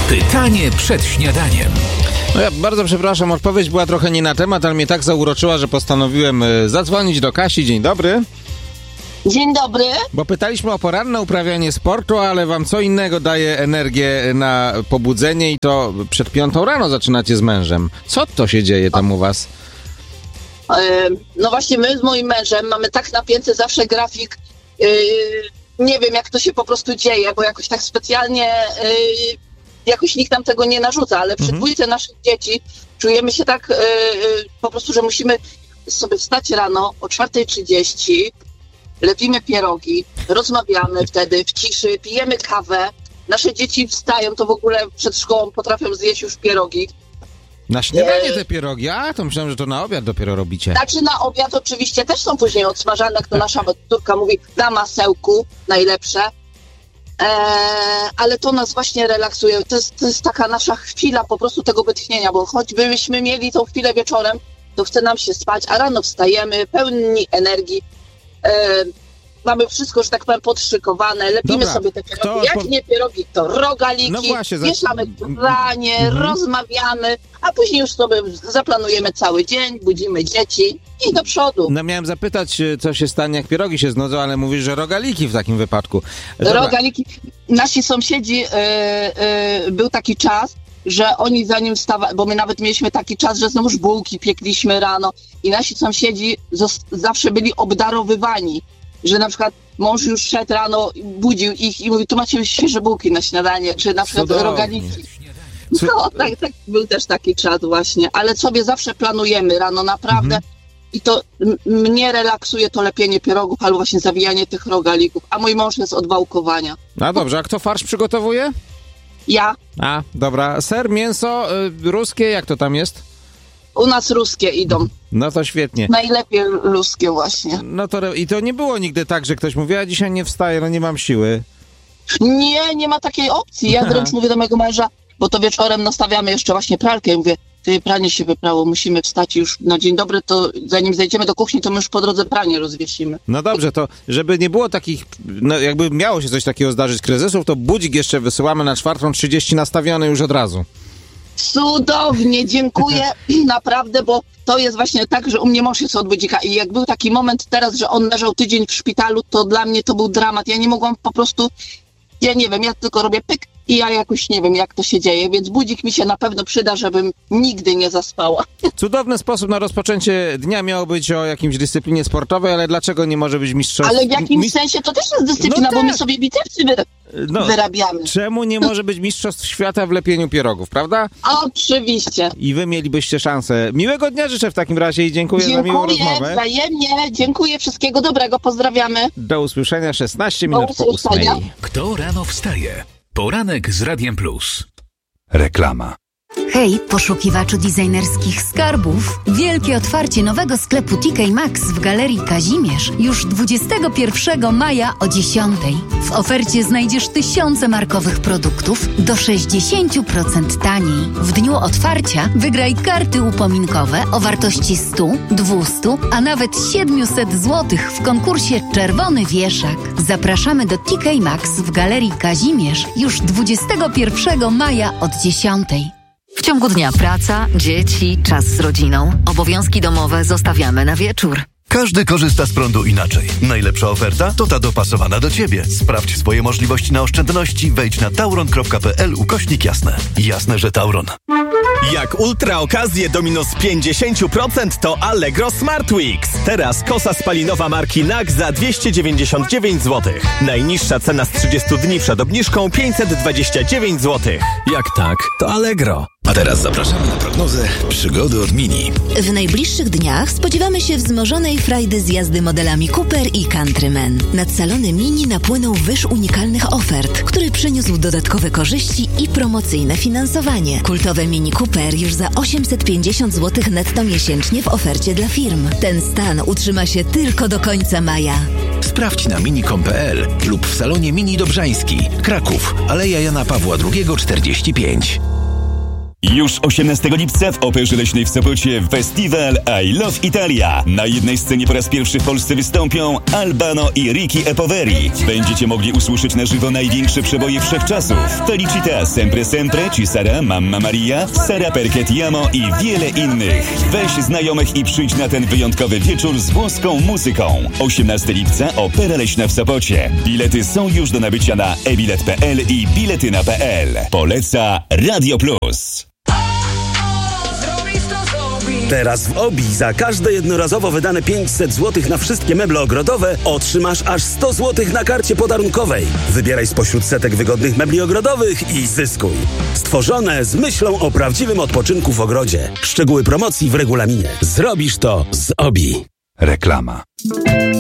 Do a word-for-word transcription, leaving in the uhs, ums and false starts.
Pytanie przed śniadaniem. No ja bardzo przepraszam, odpowiedź była trochę nie na temat, ale mnie tak zauroczyła, że postanowiłem zadzwonić do Kasi. Dzień dobry. Dzień dobry. Bo pytaliśmy o poranne uprawianie sportu, ale wam co innego daje energię na pobudzenie i to przed piątą rano zaczynacie z mężem. Co to się dzieje tam u was? No właśnie my z moim mężem mamy tak napięty zawsze grafik, yy, nie wiem jak to się po prostu dzieje, bo jakoś tak specjalnie yy, jakoś nikt nam tego nie narzuca, ale przy mhm. dwójce naszych dzieci czujemy się tak yy, po prostu, że musimy sobie wstać rano o czwarta trzydzieści, lepimy pierogi, rozmawiamy wtedy w ciszy, pijemy kawę, nasze dzieci wstają, to w ogóle przed szkołą potrafią zjeść już pierogi. Na śniadanie te pierogi? A, to myślałem, że to na obiad dopiero robicie. Znaczy na obiad oczywiście też są później odsmażane, jak to nasza córka mówi, na masełku, najlepsze. Eee, ale to nas właśnie relaksuje. To jest, to jest taka nasza chwila po prostu tego wytchnienia, bo choćbyśmy mieli tą chwilę wieczorem, to chce nam się spać, a rano wstajemy pełni energii. Eee, mamy wszystko, że tak powiem, podszykowane, lepimy Dobra, sobie te pierogi. Kto... Jak nie pierogi, to rogaliki, no właśnie, mieszamy pranie, mhm. rozmawiamy, a później już sobie zaplanujemy cały dzień, budzimy dzieci i do przodu. No miałem zapytać, co się stanie, jak pierogi się znudzą, ale mówisz, że rogaliki w takim wypadku. Dobra. Rogaliki. Nasi sąsiedzi, yy, yy, był taki czas, że oni zanim wstawali, bo my nawet mieliśmy taki czas, że znowuż bułki piekliśmy rano i nasi sąsiedzi zos- zawsze byli obdarowywani, że na przykład mąż już szedł rano, budził ich i mówi, tu macie świeże bułki na śniadanie, czy na przykład Cudownie. rogaliki. No, tak, tak, był też taki czas właśnie, ale sobie zawsze planujemy rano, naprawdę. Mhm. I to m- mnie relaksuje to lepienie pierogów, albo właśnie zawijanie tych rogalików, a mój mąż jest od wałkowania. A dobrze, a kto farsz przygotowuje? Ja. A, dobra. Ser, mięso, y, ruskie, jak to tam jest? U nas ruskie idą. No to świetnie. Najlepiej ruskie właśnie. No to i to nie było nigdy tak, że ktoś mówi, a dzisiaj nie wstaję, no nie mam siły. Nie, nie ma takiej opcji. Ja wręcz mówię do mojego męża, bo to wieczorem nastawiamy jeszcze właśnie pralkę i mówię, ty, pranie się wyprało, musimy wstać już na dzień dobry, to zanim zejdziemy do kuchni, to my już po drodze pranie rozwiesimy. No dobrze, to żeby nie było takich, no jakby miało się coś takiego zdarzyć, kryzysów, to budzik jeszcze wysyłamy na czwartą trzydzieści nastawiony już od razu. Cudownie, dziękuję naprawdę, bo to jest właśnie tak, że u mnie mąż jest od budzika i jak był taki moment teraz, że on leżał tydzień w szpitalu, to dla mnie to był dramat. Ja nie mogłam po prostu, ja nie wiem, ja tylko robię pyk i ja jakoś nie wiem, jak to się dzieje, więc budzik mi się na pewno przyda, żebym nigdy nie zaspała. Cudowny sposób na rozpoczęcie dnia miało być o jakimś dyscyplinie sportowej, ale dlaczego nie może być mistrzostw? Ale w jakimś Mi... sensie to też jest dyscyplina, no bo tak. my sobie bicepsy wy... no, wyrabiamy. Czemu nie może być mistrzostw świata w lepieniu pierogów, prawda? Oczywiście. I wy mielibyście szansę. Miłego dnia życzę w takim razie i dziękuję, dziękuję za miłą rozmowę. Dziękuję wzajemnie, dziękuję, wszystkiego dobrego, pozdrawiamy. Do usłyszenia szesnaście minut po ósmej. Kto rano wstaje? Poranek z Radiem Plus. Reklama. Hej, poszukiwaczu designerskich skarbów! Wielkie otwarcie nowego sklepu T K Maxx w Galerii Kazimierz już dwudziestego pierwszego maja o dziesiątej. W ofercie znajdziesz tysiące markowych produktów do sześćdziesiąt procent taniej. W dniu otwarcia wygraj karty upominkowe o wartości sto, dwieście, a nawet siedemset złotych w konkursie Czerwony Wieszak. Zapraszamy do T K Maxx w Galerii Kazimierz już dwudziestego pierwszego maja od dziesiątej. W ciągu dnia praca, dzieci, czas z rodziną. Obowiązki domowe zostawiamy na wieczór. Każdy korzysta z prądu inaczej. Najlepsza oferta to ta dopasowana do Ciebie. Sprawdź swoje możliwości na oszczędności. Wejdź na tauron kropka p l ukośnik jasne. Jasne, że Tauron. Jak ultra okazje do minus pięćdziesiąt procent to Allegro Smart Weeks. Teraz kosa spalinowa marki N A K za dwieście dziewięćdziesiąt dziewięć złotych. Najniższa cena z trzydziestu dni przed obniżką pięćset dwadzieścia dziewięć złotych. Jak tak, to Allegro. A teraz zapraszamy na prognozę przygody od Mini. W najbliższych dniach spodziewamy się wzmożonej frajdy z jazdy modelami Cooper i Countryman. Nad salony Mini napłynął wyż unikalnych ofert, który przyniósł dodatkowe korzyści i promocyjne finansowanie. Kultowe Mini Cooper już za osiemset pięćdziesiąt złotych netto miesięcznie w ofercie dla firm. Ten stan utrzyma się tylko do końca maja. Sprawdź na mini kropka com kropka p l lub w salonie Mini Dobrzański, Kraków, Aleja Jana Pawła drugiego czterdzieści pięć. Już osiemnastego lipca w Operze Leśnej w Sopocie festiwal I Love Italia. Na jednej scenie po raz pierwszy w Polsce wystąpią Albano i Ricky E. Poveri. Będziecie mogli usłyszeć na żywo największe przeboje wszechczasów. Felicita, Sempre Sempre, Ci Sara, Mamma Maria, Sara Perché Ti Amo i wiele innych. Weź znajomych i przyjdź na ten wyjątkowy wieczór z włoską muzyką. osiemnastego lipca Opera Leśna w Sopocie. Bilety są już do nabycia na e bilet kropka p l i biletyna kropka p l. Poleca Radio Plus. Teraz w Obi za każde jednorazowo wydane pięćset złotych na wszystkie meble ogrodowe otrzymasz aż sto złotych na karcie podarunkowej. Wybieraj spośród setek wygodnych mebli ogrodowych i zyskuj. Stworzone z myślą o prawdziwym odpoczynku w ogrodzie. Szczegóły promocji w regulaminie. Zrobisz to z Obi. Reklama.